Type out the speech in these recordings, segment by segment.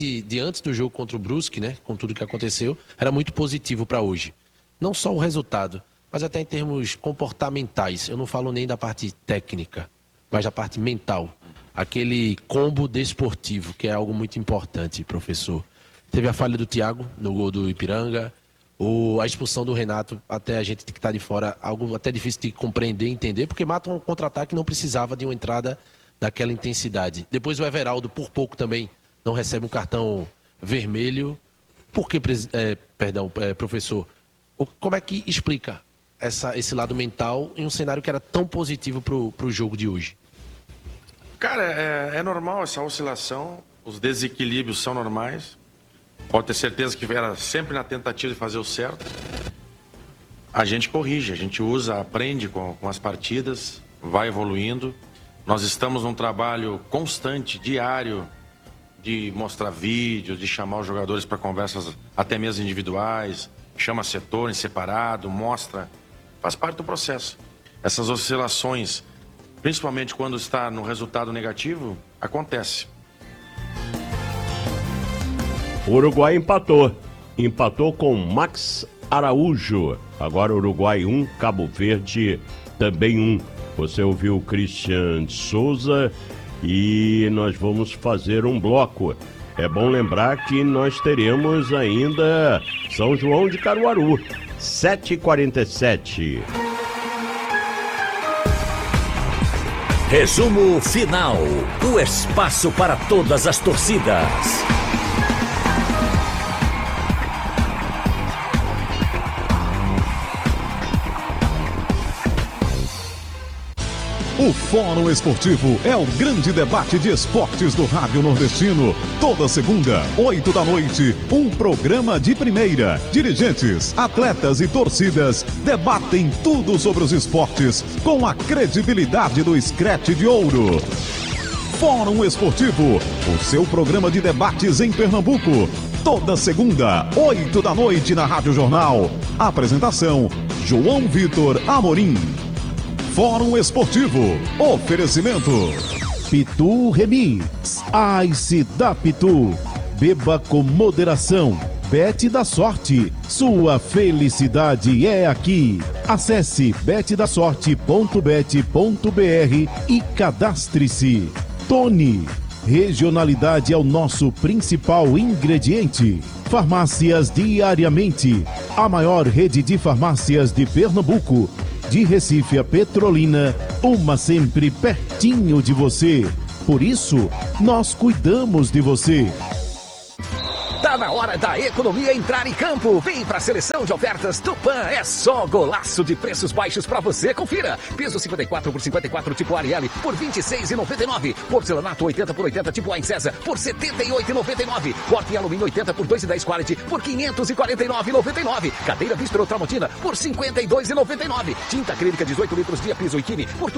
de antes do jogo contra o Brusque, né, com tudo que aconteceu, era muito positivo para hoje. Não só o resultado, mas até em termos comportamentais. Eu não falo nem da parte técnica, mas da parte mental. Aquele combo desportivo, que é algo muito importante, professor. Teve a falha do Thiago no gol do Ipiranga, a expulsão do Renato, até a gente que está de fora, algo até difícil de compreender e entender, porque mata um contra-ataque não precisava de uma entrada daquela intensidade. Depois o Everaldo, por pouco também, não recebe um cartão vermelho. Por que, professor? Como é que explica esse lado mental em um cenário que era tão positivo para o jogo de hoje? Cara, é normal essa oscilação, os desequilíbrios são normais. Pode ter certeza que era sempre na tentativa de fazer o certo. A gente corrige, a gente usa, aprende com as partidas, vai evoluindo. Nós estamos num trabalho constante, diário, de mostrar vídeos, de chamar os jogadores para conversas até mesmo individuais, chama setor em separado, mostra, faz parte do processo. Essas oscilações, principalmente quando está no resultado negativo, acontece. O Uruguai empatou com Max Araújo. Agora Uruguai 1, Cabo Verde também 1. Você ouviu o Christian Souza e nós vamos fazer um bloco. É bom lembrar que nós teremos ainda São João de Caruaru, 7h47. Resumo final, o espaço para todas as torcidas. O Fórum Esportivo é o grande debate de esportes do Rádio Nordestino. Toda segunda, 8 da noite, um programa de primeira. Dirigentes, atletas e torcidas debatem tudo sobre os esportes com a credibilidade do Scratch de Ouro. Fórum Esportivo, o seu programa de debates em Pernambuco. Toda segunda, 8 da noite na Rádio Jornal. Apresentação, João Vitor Amorim. Fórum Esportivo. Oferecimento Pitu Remix, Ice da Pitu. Beba com moderação. Bet da Sorte. Sua felicidade é aqui. Acesse betdasorte.bet.br e cadastre-se. Tony. Regionalidade é o nosso principal ingrediente. Farmácias Diariamente. A maior rede de farmácias de Pernambuco. De Recife a Petrolina, uma sempre pertinho de você. Por isso, nós cuidamos de você. Tá na hora da economia entrar em campo. Vem pra seleção de ofertas Tupã. É só golaço de preços baixos pra você. Confira. Piso 54 por 54 tipo Ariel por R$ 26,99. Porcelanato 80 por 80 tipo Wine César por R$ 78,99. Corte em alumínio 80 por 2,10 quality por R$ 549,99. Cadeira Bistro Tramontina por R$ 52,99. Tinta acrílica 18 litros via piso e Kine por R$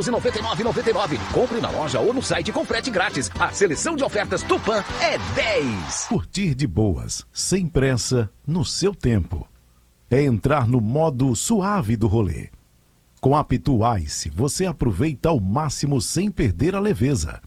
299,99. Compre na loja ou no site com frete grátis. A seleção de ofertas Tupã é 10. Curtir de boas, sem pressa, no seu tempo. É entrar no modo suave do rolê. Com a Pitu Ice, você aproveita ao máximo sem perder a leveza.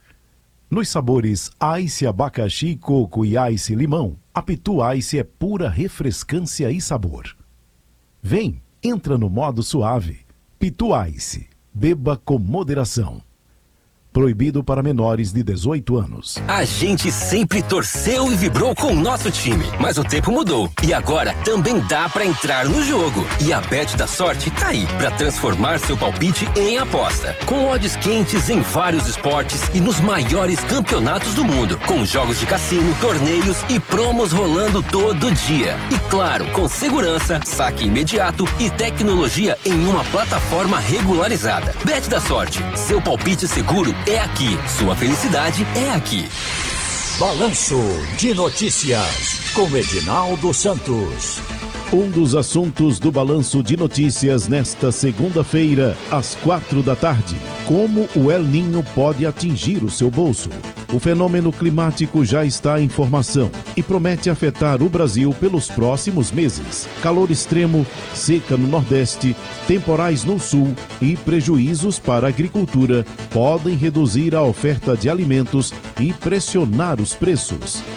Nos sabores Ice Abacaxi, Coco e Ice Limão, a Pitu Ice é pura refrescância e sabor. Vem, entra no modo suave. Pitu Ice, beba com moderação. Proibido para menores de 18 anos. A gente sempre torceu e vibrou com o nosso time, mas o tempo mudou. E agora também dá pra entrar no jogo. E a Bet da Sorte tá aí pra transformar seu palpite em aposta. Com odds quentes em vários esportes e nos maiores campeonatos do mundo. Com jogos de cassino, torneios e promos rolando todo dia. E claro, com segurança, saque imediato e tecnologia em uma plataforma regularizada. Bet da Sorte, seu palpite seguro é aqui. Sua felicidade é aqui. Balanço de Notícias com Edinaldo Santos. Um dos assuntos do Balanço de Notícias nesta segunda-feira, às 4 da tarde. Como o El Niño pode atingir o seu bolso? O fenômeno climático já está em formação e promete afetar o Brasil pelos próximos meses. Calor extremo, seca no Nordeste, temporais no Sul e prejuízos para a agricultura podem reduzir a oferta de alimentos e pressionar os preços.